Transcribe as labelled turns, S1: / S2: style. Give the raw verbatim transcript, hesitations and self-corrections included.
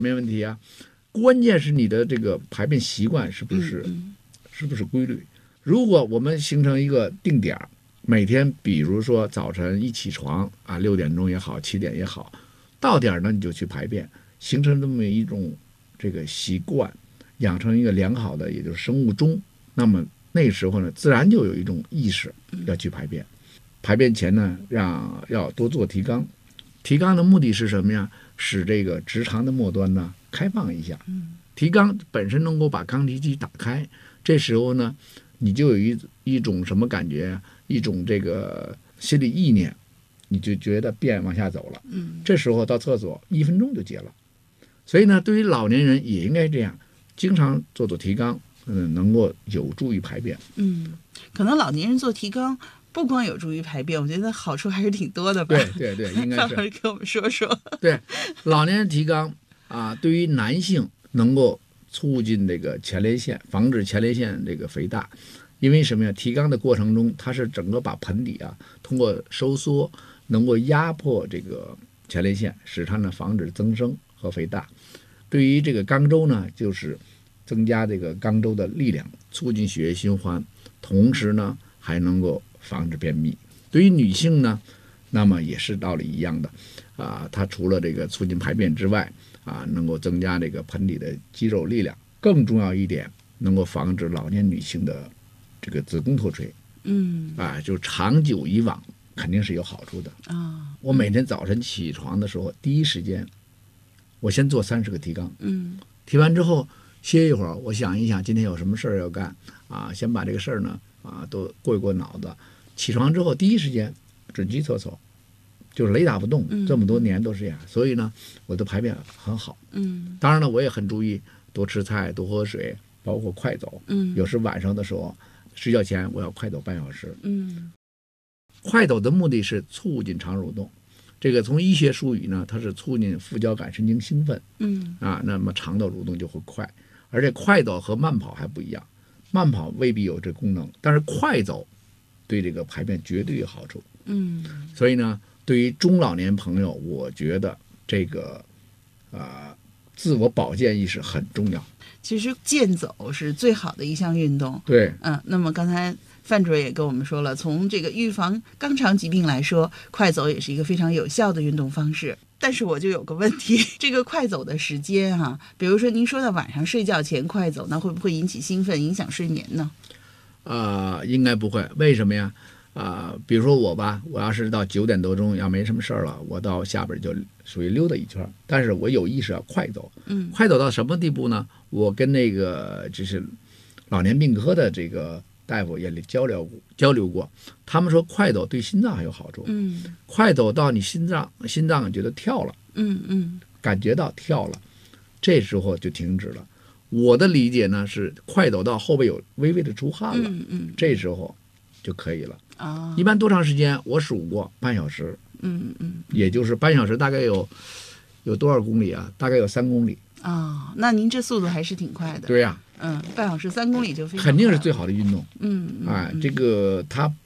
S1: 没问题啊。关键是你的这个排便习惯是不是、
S2: 嗯嗯、
S1: 是不是规律？如果我们形成一个定点，每天比如说早晨一起床啊，六点钟也好，七点也好，到点呢你就去排便，形成这么一种这个习惯，养成一个良好的也就是生物钟，那么那时候呢自然就有一种意识要去排便。排便前呢让要多做提肛，提肛的目的是什么呀？使这个直肠的末端呢开放一下。提肛本身能够把肛体肌打开，这时候呢你就有一一种什么感觉？一种这个心理意念，你就觉得便往下走了。
S2: 嗯，
S1: 这时候到厕所一分钟就结了。所以呢，对于老年人也应该这样，经常做做提肛，嗯，能够有助于排便。
S2: 嗯，可能老年人做提肛不光有助于排便，我觉得好处还是挺多的吧。
S1: 对对对，应该是。
S2: 范老师给我们说说。
S1: 对，老年人提肛啊，对于男性能够促进这个前列腺，防止前列腺这个肥大。因为什么呀？提肛的过程中，它是整个把盆底啊通过收缩，能够压迫这个前列腺，使它呢防止增生和肥大。对于这个肛周呢，就是增加这个肛周的力量，促进血液循环，同时呢还能够防止便秘。对于女性呢，那么也是道理一样的啊，它除了这个促进排便之外啊，能够增加这个盆底的肌肉力量，更重要一点，能够防止老年女性的这个子宫脱垂。
S2: 嗯，
S1: 啊，就长久以往肯定是有好处的
S2: 啊、哦。
S1: 我每天早晨起床的时候，第一时间我先做三十个提肛。
S2: 嗯，
S1: 提完之后歇一会儿，我想一想今天有什么事儿要干啊，先把这个事儿呢啊都过一过脑子。起床之后第一时间准去厕所，就是雷打不动，这么多年都是这样，所以呢我的排便很好。
S2: 嗯，
S1: 当然了，我也很注意多吃菜，多喝水，包括快走。
S2: 嗯，
S1: 有时晚上的时候睡觉前我要快走半小时。
S2: 嗯，
S1: 快走的目的是促进肠蠕动，这个从医学术语呢，它是促进副交感神经兴奋。
S2: 嗯
S1: 啊，那么肠道蠕动就会快。而且快走和慢跑还不一样，慢跑未必有这功能，但是快走对这个排便绝对有好处。
S2: 嗯，
S1: 所以呢，对于中老年朋友，我觉得这个啊、呃、自我保健意识很重要。
S2: 其实健走是最好的一项运动。
S1: 对，
S2: 嗯，那么刚才范主任也跟我们说了，从这个预防肛肠疾病来说，快走也是一个非常有效的运动方式。但是我就有个问题，这个快走的时间哈、啊，比如说您说的晚上睡觉前快走，那会不会引起兴奋，影响睡眠呢？
S1: 啊、呃，应该不会。为什么呀？啊、呃，比如说我吧，我要是到九点多钟要没什么事儿了，我到下边就属于溜达一圈，但是我有意识要快走。
S2: 嗯，
S1: 快走到什么地步呢？我跟那个就是老年病科的这个大夫也交流交流过，他们说快走对心脏还有好处。
S2: 嗯，
S1: 快走到你心脏心脏觉得跳了，
S2: 嗯嗯，
S1: 感觉到跳了，这时候就停止了。我的理解呢是快走到后背有微微的出汗了，
S2: 嗯嗯，
S1: 这时候就可以了。
S2: 啊，
S1: 一般多长时间？我数过，半小时。
S2: 嗯嗯，
S1: 也就是半小时大概有有多少公里啊？大概有三公里。
S2: 啊、哦，那您这速度还是挺快的。
S1: 对呀、
S2: 啊，嗯，半小时三公里就非常
S1: 肯定是最好的运动。
S2: 嗯，嗯
S1: 哎，这个它